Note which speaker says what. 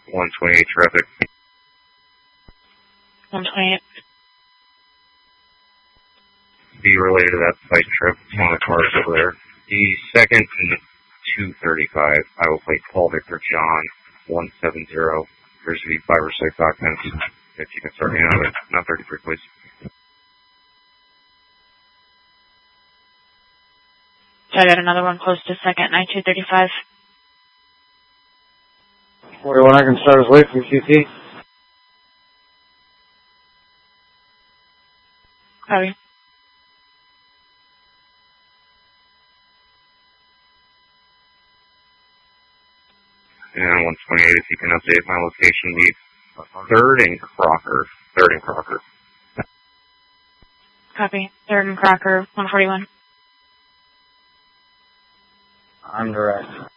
Speaker 1: 128 traffic.
Speaker 2: 128.
Speaker 1: Be related to that bike trip. One of the cars over there. The second and 235. I will play Paul Victor John 170. There's to be 5 or 6 occupants. If you can start me out of it. Not 33, please.
Speaker 2: So I got another one close to second, 9235.
Speaker 3: 41, I can start us late from QT.
Speaker 2: Copy.
Speaker 1: And 128, if you can update my location, the 3rd and Crocker. 3rd and Crocker.
Speaker 2: Copy. 3rd and Crocker, 141.
Speaker 3: I'm direct.